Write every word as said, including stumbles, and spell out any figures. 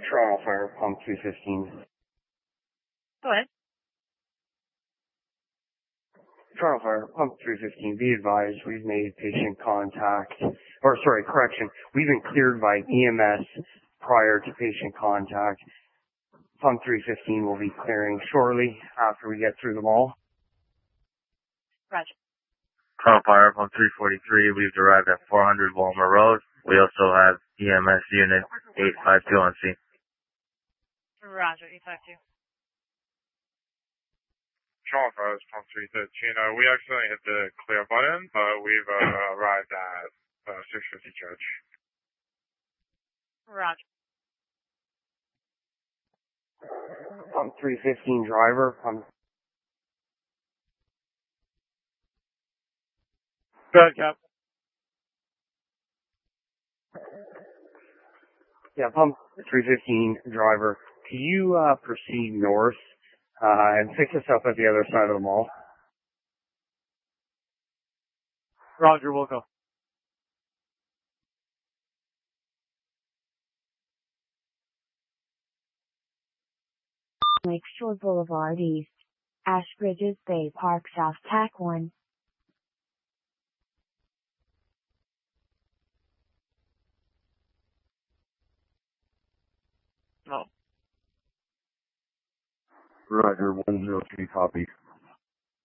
Toronto Fire, pump three fifteen. Go ahead. Toronto Fire, pump three fifteen, be advised we've made patient contact, or sorry, correction, we've been cleared by E M S prior to patient contact. Pump three fifteen will be clearing shortly after we get through the mall. Roger. Toronto Fire, pump three forty-three, we've arrived at four hundred Walmer Road. We also have E M S unit eight five two on scene. Roger, eight five two. Toronto Fire, pump three thirteen. Uh, we accidentally hit the clear button, but we've uh, arrived at uh, six fifty Church. Roger. Pump three fifteen driver, pump. Go ahead, Cap. Yeah, pump three fifteen driver, can you uh, proceed north uh, and pick us up at the other side of the mall? Roger, we'll go. Lakeshore Boulevard East, Ashbridges Bay Park South, T A C one. No. Roger, one zero three, copy.